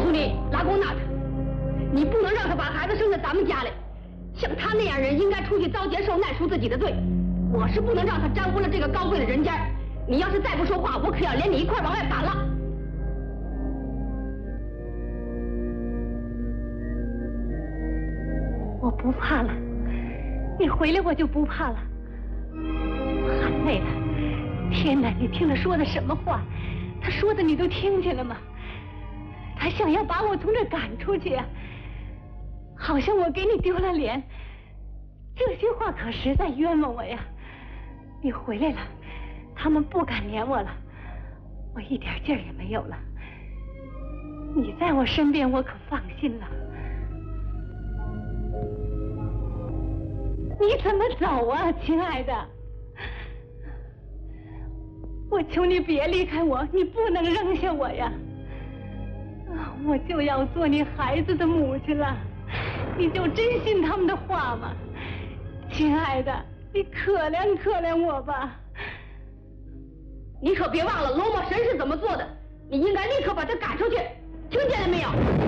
诉你，拉贡纳特，你不能让他把孩子生在咱们家里。像他那样人，应该出去遭劫受难，赎自己的罪。我是不能让他沾污了这个高贵的人家。你要是再不说话，我可要连你一块往外赶了。 我不怕了，你回来我就不怕了。喊累了，天哪！你听他说的什么话？他说的你都听见了吗？他想要把我从这赶出去啊，好像我给你丢了脸。这些话可实在冤枉我呀！你回来了，他们不敢撵我了，我一点劲儿也没有了。你在我身边，我可放心了。你怎么走啊，亲爱的？我求你别离开我，你不能扔下我呀！我就要做你孩子的母亲了，你就真信他们的话吗？亲爱的，你可怜可怜我吧！ 你可别忘了罗莫神是怎么做的，你应该立刻把他赶出去，听见了没有？